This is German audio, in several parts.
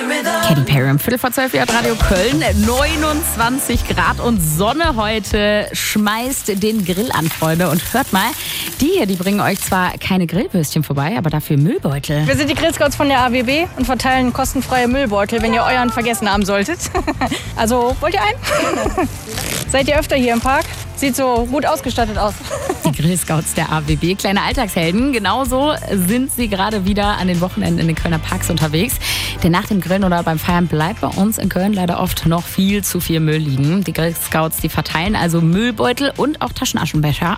Katy Perry um 11:45 Uhr, Radio Köln. 29 Grad und Sonne heute. Schmeißt den Grill an, Freunde. Und hört mal, die bringen euch zwar keine Grillwürstchen vorbei, aber dafür Müllbeutel. Wir sind die Grillscouts von der AWB und verteilen kostenfreie Müllbeutel, wenn ihr euren vergessen haben solltet. Also, wollt ihr einen? Seid ihr öfter hier im Park? Sieht so gut ausgestattet aus. Die Grillscouts der AWB, kleine Alltagshelden. Genauso sind sie gerade wieder an den Wochenenden in den Kölner Parks unterwegs. Denn nach dem Grillen oder beim Feiern bleibt bei uns in Köln leider oft noch viel zu viel Müll liegen. Die Grillscouts, die verteilen also Müllbeutel und auch Taschenaschenbecher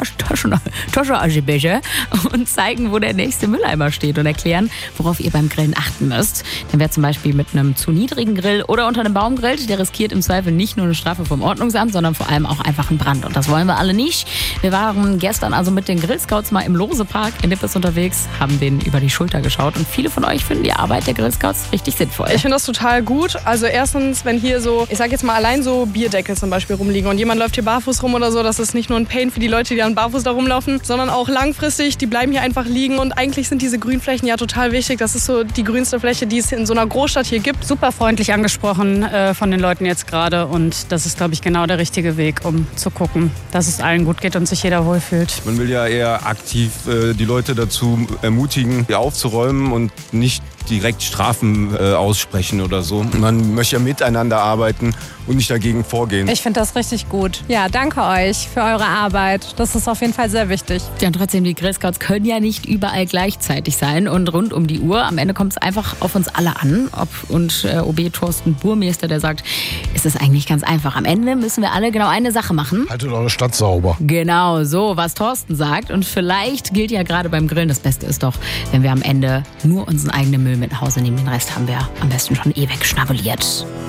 und zeigen, wo der nächste Mülleimer steht und erklären, worauf ihr beim Grillen achten müsst. Denn wer zum Beispiel mit einem zu niedrigen Grill oder unter einem Baum grillt, der riskiert im Zweifel nicht nur eine Strafe vom Ordnungsamt, sondern vor allem auch einfach einen Brand. Und das wollen wir alle nicht. Wir waren gestern also mit den Grillscouts mal im Lose-Park in Nippes unterwegs, haben denen über die Schulter geschaut und viele von euch finden die Arbeit der Grillscouts richtig sinnvoll. Ich finde das total gut. Also erstens, wenn hier so, ich sag jetzt mal allein so Bierdeckel zum Beispiel rumliegen und jemand läuft hier barfuß rum oder so, das ist nicht nur ein Pain für die Leute, die dann barfuß da rumlaufen, sondern auch langfristig, die bleiben hier einfach liegen und eigentlich sind diese Grünflächen ja total wichtig. Das ist so die grünste Fläche, die es in so einer Großstadt hier gibt. Super freundlich angesprochen von den Leuten jetzt gerade und das ist, glaube ich, genau der richtige Weg, um zu gucken, dass es allen gut geht und sich jeder wohlfühlt. Man will ja eher aktiv die Leute dazu ermutigen, hier aufzuräumen und nicht direkt Strafen aussprechen oder so. Man möchte ja miteinander arbeiten und nicht dagegen vorgehen. Ich finde das richtig gut. Ja, danke euch für eure Arbeit. Das ist auf jeden Fall sehr wichtig. Ja, und trotzdem, die Grillscouts können ja nicht überall gleichzeitig sein und rund um die Uhr. Am Ende kommt es einfach auf uns alle an. Und OB Thorsten Burmeister, der sagt, es ist eigentlich ganz einfach. Am Ende müssen wir alle genau eine Sache machen. Haltet eure Stadt sauber. Genau, so, was Thorsten sagt. Und vielleicht gilt ja gerade beim Grillen, das Beste ist doch, wenn wir am Ende nur unseren eigenen Müll mit nach Hause nehmen. Den Rest haben wir am besten schon wegschnabuliert.